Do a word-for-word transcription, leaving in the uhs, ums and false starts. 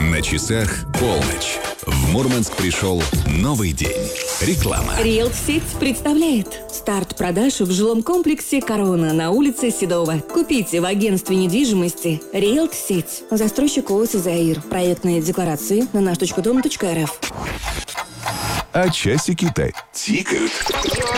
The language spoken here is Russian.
На часах полночь. В Мурманск пришел новый день. Реклама. Риэлт-сеть представляет старт продаж в жилом комплексе «Корона» на улице Седова. Купите в агентстве недвижимости Риэлт-сеть. Застройщик ООО «Заир». Проектные декларации на наш точка дом точка эр эф. А часики-то тикают.